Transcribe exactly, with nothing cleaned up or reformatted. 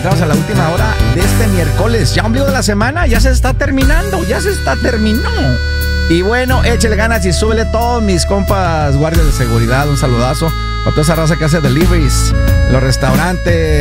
conectados a la última hora de este miércoles. Ya ombligo de la semana, ya se está terminando, ya se está terminó. Y bueno, échale ganas y súbele todos mis compas guardias de seguridad. Un saludazo para toda esa raza que hace deliveries, los restaurantes.